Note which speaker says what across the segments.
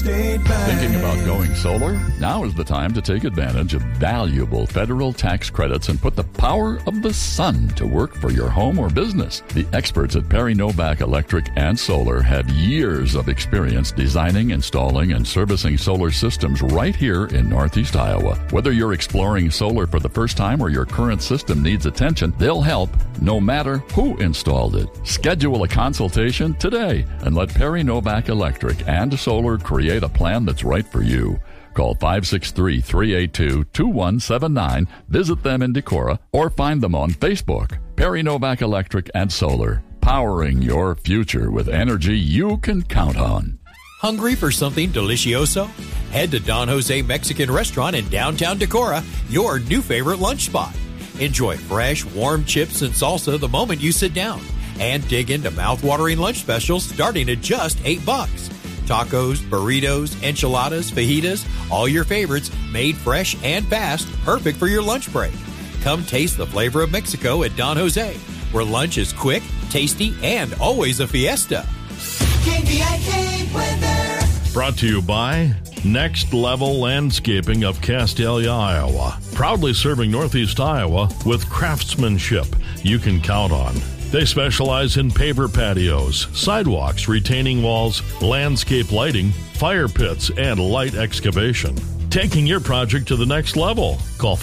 Speaker 1: State Bank.
Speaker 2: Thinking about going solar? Now is the time to take advantage of valuable federal tax credits and put the power of the sun to work for your home or business. The experts at Perry Novak Electric and Solar have years of experience designing, installing, and servicing solar systems right here in Northeast Iowa. Whether you're exploring solar for the first time or your current system needs attention, they'll help no matter who installed it. Schedule a consultation today and let Perry Novak Electric and Solar create a plan that's right for you. Call 563-382-2179, visit them in Decorah, or find them on Facebook. Perry Novak Electric and Solar, powering your future with energy you can count on.
Speaker 3: Hungry for something delicioso? Head to Don Jose Mexican Restaurant in downtown Decorah, your new favorite lunch spot. Enjoy fresh, warm chips and salsa the moment you sit down. And dig into mouth-watering lunch specials starting at just $8. Tacos, burritos, enchiladas, fajitas, all your favorites made fresh and fast, perfect for your lunch break. Come taste the flavor of Mexico at Don Jose, where lunch is quick, tasty, and always a fiesta.
Speaker 1: KVIK weather.
Speaker 4: Brought to you by Next Level Landscaping of Castalia, Iowa. Proudly serving Northeast Iowa with craftsmanship you can count on. They specialize in paver patios, sidewalks, retaining walls, landscape lighting, fire pits, and light excavation. Taking your project to the next level. Call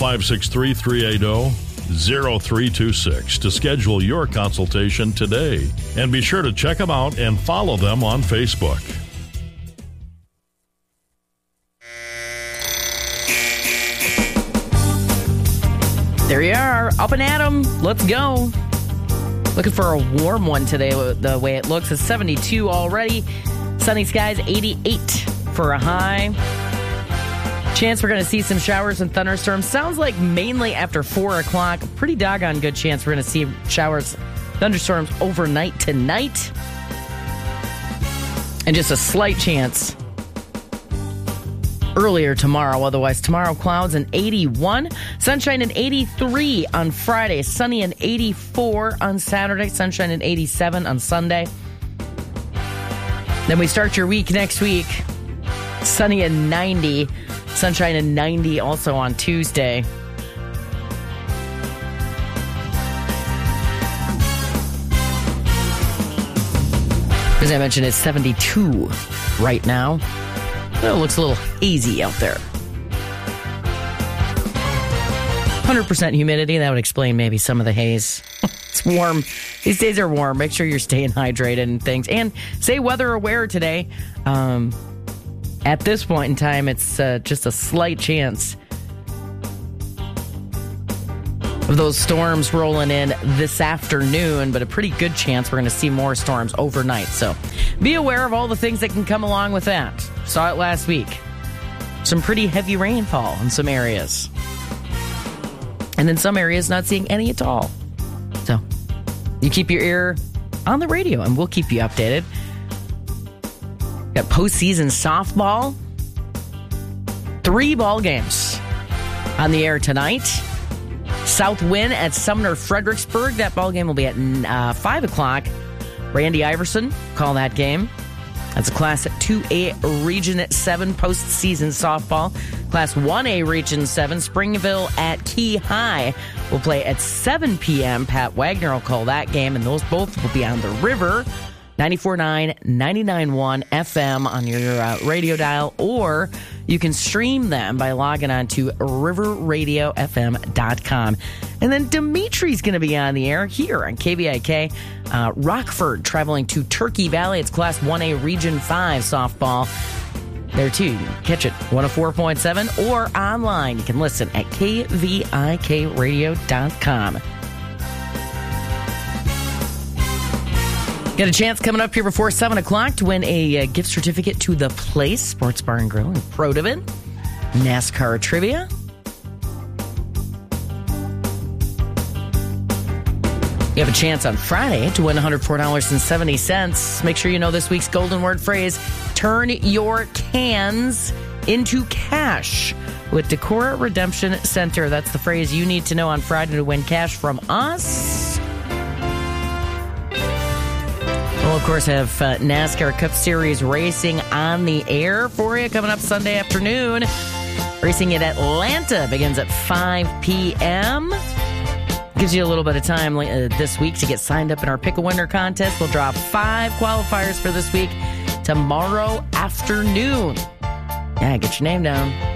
Speaker 4: 563-380-0326 to schedule your consultation today. And be sure to check them out and follow them on Facebook.
Speaker 5: There you are, up and at 'em. Let's go. Looking for a warm one today, the way it looks. It's 72 already. Sunny skies, 88 for a high. Chance we're going to see some showers and thunderstorms. Sounds like mainly after 4 o'clock. Pretty doggone good chance we're going to see showers, thunderstorms overnight tonight. And just a slight chance earlier tomorrow. Otherwise, tomorrow, clouds and 81. Sunshine and 83 on Friday. Sunny and 84 on Saturday. Sunshine and 87 on Sunday. Then we start your week next week. Sunny and 90. Sunshine and 90 also on Tuesday. As I mentioned, it's 72 right now. Well, it looks a little hazy out there. 100% humidity. That would explain maybe some of the haze. It's warm. These days are warm. Make sure you're staying hydrated and things. And stay weather aware today. At this point in time, it's just a slight chance of those storms rolling in this afternoon, but a pretty good chance we're going to see more storms overnight. So be aware of all the things that can come along with that. Saw it last week. Some pretty heavy rainfall in some areas. And in some areas, not seeing any at all. So you keep your ear on the radio, and we'll keep you updated. Got postseason softball. 3 ball games on the air tonight. South Wind at Sumner Fredericksburg. That ball game will be at 5 o'clock. Randy Iverson call that game. That's a Class 2A Region 7 postseason softball. Class 1A Region 7, Springville at Key High will play at 7 p.m. Pat Wagner will call that game, and those both will be on the river. 94.9, 99.1 FM on your radio dial, or you can stream them by logging on to riverradiofm.com. And then Dimitri's going to be on the air here on KVIK. Rockford traveling to Turkey Valley. It's Class 1A Region 5 softball. There, too. You can catch it 104.7 or online. You can listen at kvikradio.com. Got a chance coming up here before 7 o'clock to win a gift certificate to The Place Sports Bar and Grill in Protivin. NASCAR trivia. You have a chance on Friday to win $104.70. Make sure you know this week's golden word phrase. Turn your cans into cash with Decorah Redemption Center. That's the phrase you need to know on Friday to win cash from us. We'll, of course, have NASCAR Cup Series racing on the air for you coming up Sunday afternoon. Racing at Atlanta begins at 5 p.m. Gives you a little bit of time this week to get signed up in our Pick a Winner contest. We'll drop 5 qualifiers for this week tomorrow afternoon. Yeah, get your name down.